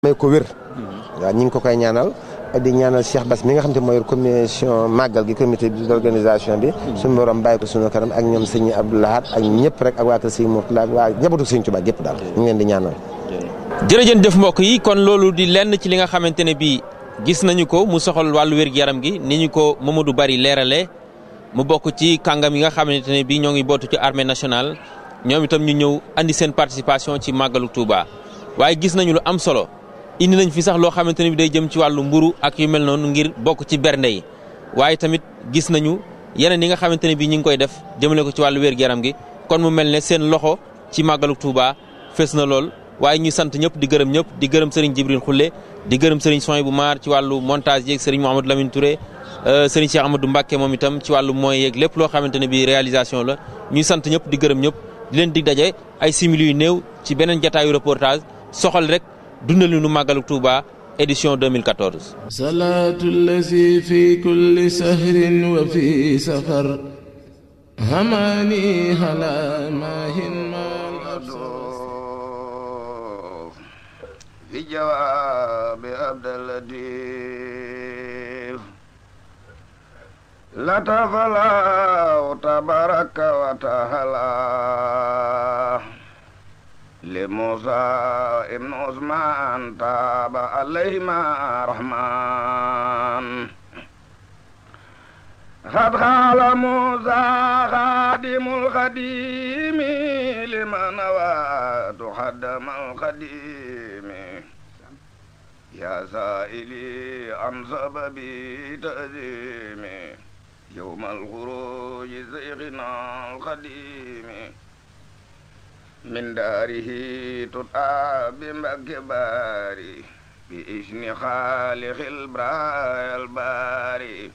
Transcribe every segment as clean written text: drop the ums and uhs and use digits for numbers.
may ko wér waaw ñu ngi ko koy ñaanal di ñaanal Cheikh Bass mi nga xam te mooy commission màggal gi comité d'organisation bi suñu borom bàyyi ko suñu kanam ak ñoom sëñ Abdoulahat ak ñëpp rek ak waa kër sëñ Mourtala ak waa njabootu sëñ Tuubaa gépp daal ñu ngi leen di ñaanal. jërëjëf mbokk yi kon loolu di lenn ci li nga xamante ne bii gis nañu ko mu soxal wàllu wér-gu-yaram gi ni ñu ko Mamadou Bari leerale mu bokk ci kàngam yi nga xamante ne bii ñoo ngi bootu ci armée nationale ñoom itam ñu ñëw andi seen participation ci màggalu Touba waaye gis nañu lu am solo indi nañ fi sax loo xamante ne bi day jëm ci wàllu mburu ak yu mel noonu ngir bokk ci bernde yi waaye tamit gis nañu yeneen yi nga xamante ne bi ñu ngi koy def jëmale ko ci wàllu wér-gu-yaram gi kon mu mel ne seen loxo ci màggalu Touba fes na lool waaye ñu sant ñëpp di gërëm Serigne Djibril Khoule di gërëm Serigne Soy bu Maar ci wàllu montage yeeg Serigne Mouhamadou Lamine Touré Serigne Cheikh Amadou Mbacke moom itam ci wàllu moyen yeeg lépp loo xamante ne bi réalisation la ñuy sant ñëpp di gërëm ñëpp di leen dig daje ay simili yu néew ci beneen jataayu reportage soxal rek dundal nu màggalu Touba édition 2014 salaatu lazi fi kulli sahrin wa fi safar hamani hala mahin mal absar fi jawaabi abdalatif latafala tabaraka wa taala li Musa ibn Usman taaba alayhima rahman xad xaala Musa xaadimul xadimi liman waatu xaddamal xadimi yaa saa'ili an sababi ta'zimi yawmal xuruuji seyxinal xadimi min daarihi tut'a bi Mbakke Baari bi isni xaalixil braayal baari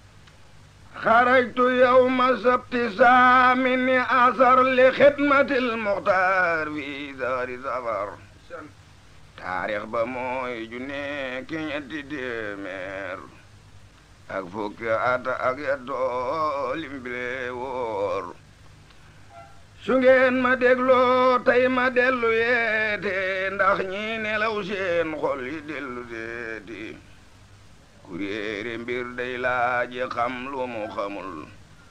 xarajtu yawma sabti saamini asar li xidmatil muxtaar fi daari safar taarix ba mooy junne ki ñetti téeméer ak fukki at ak yattoo limbile woor su ngeen ma dégloo tey ma dellu yeete ndax ñi nelaw seen xol yi dellu seeti ku réere mbir day laaji xam lu mu xamul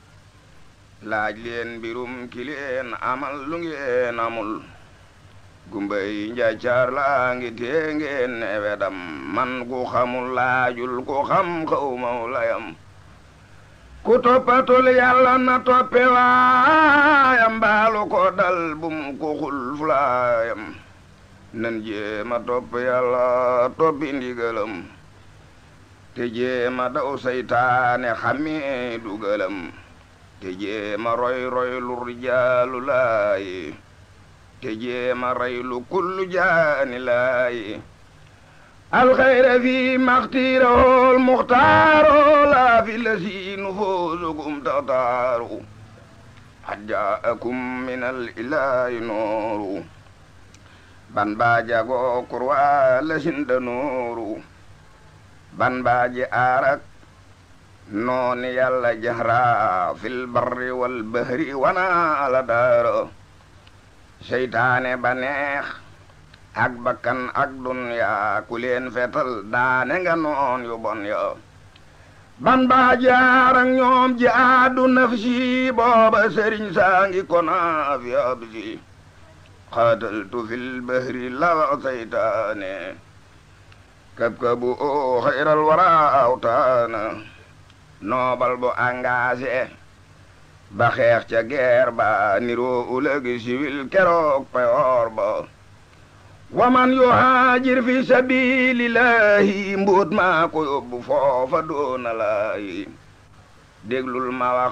laaj leen mbirum ki leen amal lu ngeen amul gumbay njaccaar laa ngi tee ngeen ne wedam man ku xamul laajul ku xam xaw maw layam ku toppatul yàlla na toppe waayam baalu ko dal bum ko xul fulaayam nan jéema topp yàlla toppi ndigalam te jéema daw saytaane xamee dugalam te jéema roy lu rijaalu laayi te jéema raylu kullu jaani laayi alxayra fi maxtiirahul muxtaaro laa fi lasi nufuusukum taxtaaru xad jaakum min al ilaahi nooru ban baa jagoo kurwaa lasinda nooru ban baa ji aarak nooni yàlla jahra fil barri wal bahri wana ala daara seytaane ba neex ak bakkan ak dunya ku leen fetal daane nga noon yu bon ya ban baa jaar ak ñoom jaadu nafsi booba sëriñ saa ngi kona fi absi xaataltu fil bahri la saytaane kabkabu o xayral wara awtaana noobal bu engagé ba xeex ca guerre ba niroo ulëgi siwil keroog payoor ba waman yuhaajir fi sabilillahi mbuut maa ko yóbbu foofa doona laayi déglul ma wax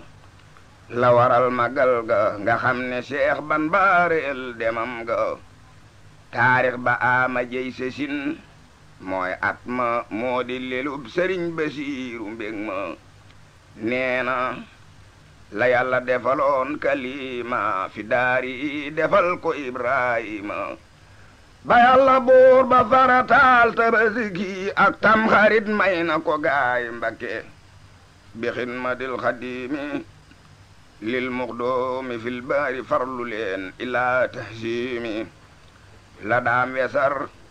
la waral magal ga nga xam ne Seex Ban baareel demam ga taarix ba ama jey sesin mooy at ma moo di lelub Sëriñ Basiiru mbég ma neena la yàlla defaloon kalima fi daari defal ko Ibrahima ba yàlla buur ba farataal Tabaski ak Tamxarit may na ko gaay Mbakke bi xidmatil xadimi lil muxdoomi fil baari farlu leen ilaa tahsimi la daam wesar